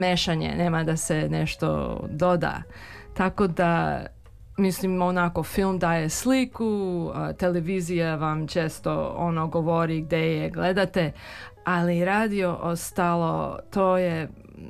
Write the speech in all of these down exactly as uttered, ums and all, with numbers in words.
mešanje, nema da se nešto doda. Tako da, mislim, onako, film daje sliku, a, televizija vam često ono govori gdje je gledate, ali radio ostalo, to je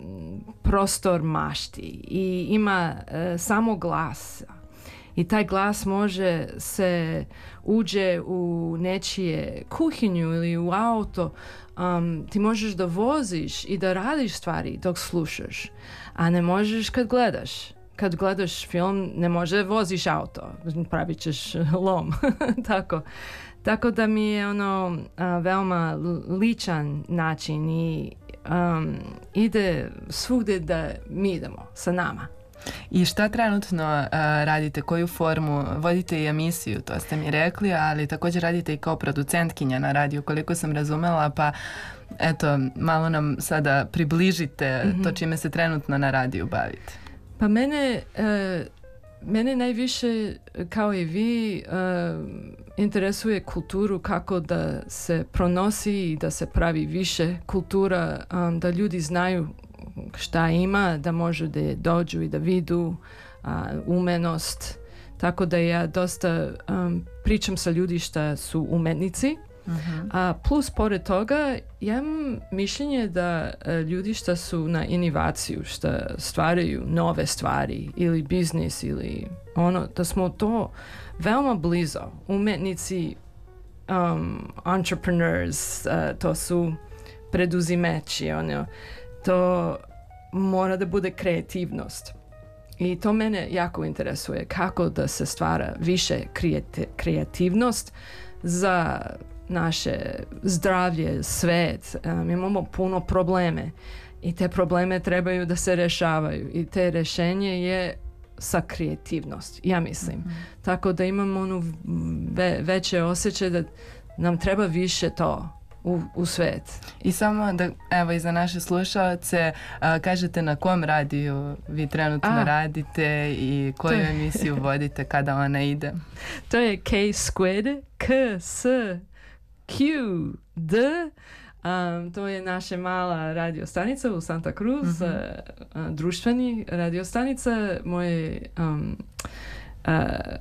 prostor mašti i ima e, samo glas. I taj glas može se uđe u nečije kuhinju ili u auto. Um, ti možeš da voziš i da radiš stvari dok slušaš, a ne možeš kad gledaš. Kad gledaš film ne može voziš auto, pravit ćeš lom. Tako. Tako da mi je ono a, veoma ličan način i um, ide svugdje da mi idemo sa nama. I šta trenutno uh, radite, koju formu, vodite i emisiju, to ste mi rekli, ali također radite i kao producentkinja na radiju, koliko sam razumela, pa eto, malo nam sada približite mm-hmm. to čime se trenutno na radiju bavite. Pa mene, uh, mene najviše, kao i vi, uh, interesuje kulturu, kako da se pronosi i da se pravi više kultura, um, da ljudi znaju šta ima, da može da dođu i da vidu a, umenost. Tako da ja dosta um, pričam sa ljudi šta su umetnici. Uh-huh. A plus pored toga ja imam mišljenje da a, ljudi šta su na inovaciju, šta stvaraju nove stvari ili biznis ili ono, da smo to veoma blizo. Umetnici, um, entrepreneurs, uh, to su preduzimeći, ono, to mora da bude kreativnost. I to mene jako interesuje, kako da se stvara više kreati- kreativnost za naše zdravlje, svet. Um, imamo puno probleme i te probleme trebaju da se rešavaju i te rešenje je sa kreativnost, ja mislim. Mm-hmm. Tako da imamo onu ve- veće osjećaj da nam treba više to U, u svet. I samo da, evo, i za naše slušalce, a, kažete na kom radiju vi trenutno a, radite i koju je... emisiju vodite, kada ona ide? To je K-Squid, K-S-Q-D. Um, to je naša mala radio stanica u Santa Cruz, mm-hmm. uh, uh, društveni radio stanica. Moje um, uh,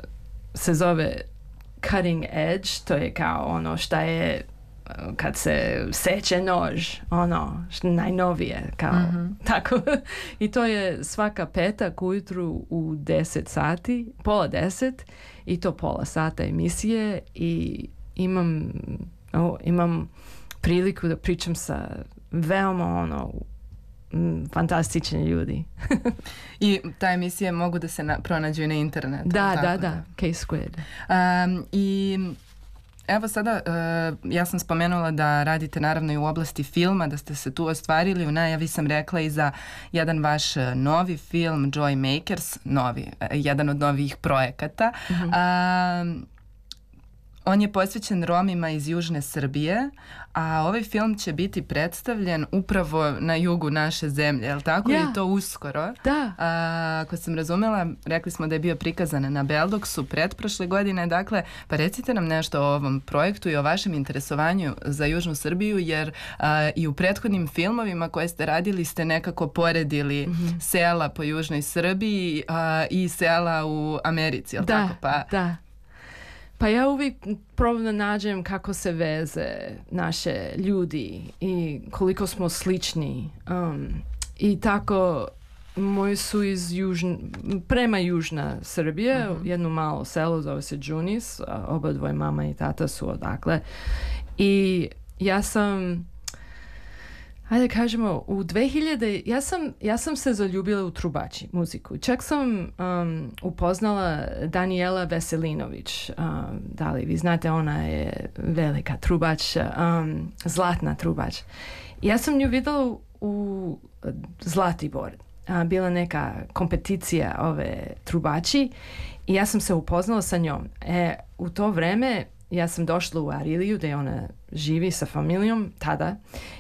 se zove Cutting Edge, to je kao ono šta je kad se seče nož, ono, najnovije, kao, mm-hmm. tako. I to je svaka petak ujutru u deset sati, pola deset, i to pola sata emisije i imam, oh, imam priliku da pričam sa veoma, ono, fantastični ljudi. I ta emisije mogu da se na, pronađu i na internetu. Da, da, da, K-Squid. Um, I... Evo sada, uh, ja sam spomenula da radite naravno i u oblasti filma, da ste se tu ostvarili. U najavi sam rekla i za jedan vaš novi film, Joy Makers, novi, jedan od novih projekata. Mm-hmm. Uh, on je posvećen Romima iz Južne Srbije, a ovaj film će biti predstavljen upravo na jugu naše zemlje, je li tako? Ja. I to uskoro. Da. A, ako sam razumela, rekli smo da je bio prikazan na Beldoksu pretprošle godine, dakle, pa recite nam nešto o ovom projektu i o vašem interesovanju za Južnu Srbiju, jer a, i u prethodnim filmovima koje ste radili ste nekako poredili mm-hmm. sela po Južnoj Srbiji a, i sela u Americi, je li da, tako? Pa, da. Pa ja uvijek probam da nađem kako se veze naše ljudi i koliko smo slični. Um, I tako moji su iz južn, prema Južna Srbije, uh-huh. jedno malo selo zove se Džunis, oba dvoje mama i tata su odakle. I ja sam, ajde kažemo, u dve hiljade ja sam, ja sam se zaljubila u trubači, muziku. Čak sam um, upoznala Danijela Veselinović. Um, da li vi znate, ona je velika trubač, um, zlatna trubač. Ja sam nju videla u Zlatibor. Uh, bila neka kompeticija ove trubači i ja sam se upoznala sa njom. E, u to vreme ja sam došla u Ariliju gdje ona živi sa familijom tada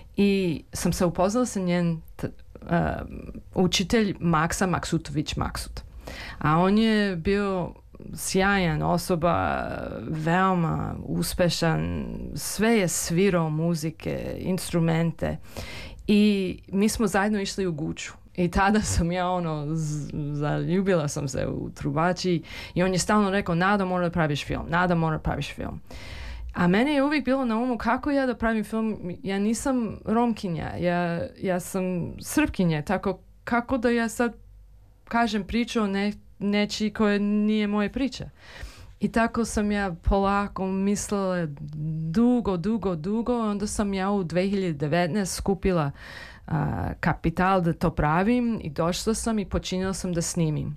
i sam se upoznala sa njen t, uh, učitelj Maksa Maksutović Maksut. A on je bio sjajan osoba, veoma uspešan, sve je svirao muzike, instrumente. I mi smo zajedno išli u Guču. I tada sam ja ono, z- zaljubila sam se u trubači i on je stalno rekao, Nada, mora da praviš film, Nada, mora da praviš film. A meni je uvijek bilo na umu kako ja da pravim film, ja nisam Romkinja, ja, ja sam Srpkinja, tako kako da ja sad kažem priču o ne, neči koja nije moja priča. I tako sam ja polako mislila dugo, dugo, dugo, onda sam ja u dve hiljade devetnaeste skupila uh, kapital da to pravim i došla sam i počinila sam da snimim.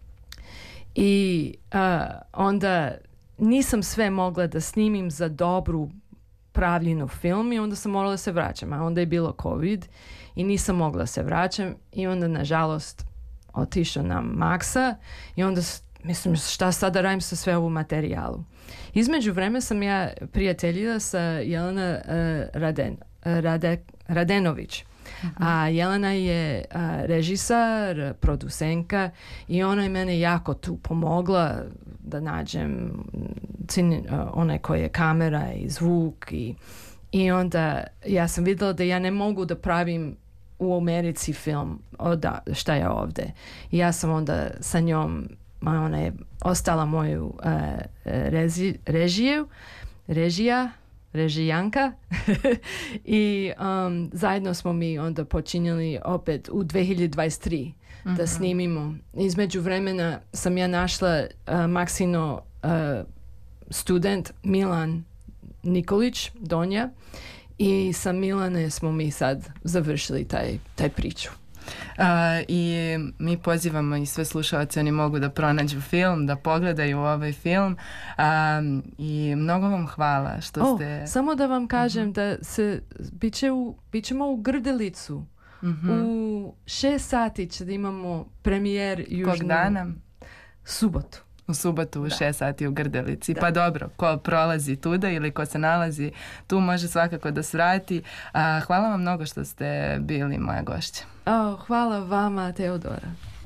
I uh, onda nisam sve mogla da snimim za dobru pravljenu film i onda sam morala se vraćam, a onda je bilo COVID i nisam mogla se vraćam i onda nažalost otišao na Maksa i onda mislim šta sad da radim sa sve ovu materijalu. Između vreme sam ja prijateljila sa Jelena uh, Raden, Rade, Radenović. Uh-huh. A Jelena je uh, režisar, producenka i ona je mene jako tu pomogla da nađem cin, uh, onaj koji je kamera i zvuk i, i onda ja sam vidjela da ja ne mogu da pravim u Americi film oda, šta je ovdje. I ja sam onda sa njom, ona je ostala moju uh, rezi, režiju, režija, režijanka i um, zajedno smo mi onda počinjeli opet u dve hiljade dvadeset tri uh-huh. da snimimo. Između vremena sam ja našla uh, Maksino uh, student Milan Nikolić, Donja, i sa Milane smo mi sad završili taj, taj priču. Uh, i mi pozivamo i sve slušalce, oni mogu da pronađu film, da pogledaju ovaj film um, i mnogo vam hvala što oh, ste... Samo da vam kažem uh-huh. da se bit, će u, bit ćemo u Grdelicu uh-huh. u šest sati će da imamo premijer južnu... Kog dana? Subotu. U subotu u da. šest sati u Grdelici. Da. Pa dobro, ko prolazi tuda ili ko se nalazi tu može svakako da svrati. A, hvala vam mnogo što ste bili moja gošća. Oh, hvala vama, Teodora.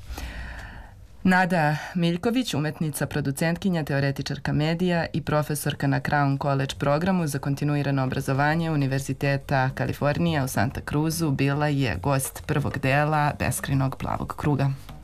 Nada Miljković, umetnica, producentkinja, teoretičarka medija i profesorka na Crown College programu za kontinuirano obrazovanje Univerziteta Kalifornija u Santa Cruzu, bila je gost prvog dela Beskrajnog plavog kruga.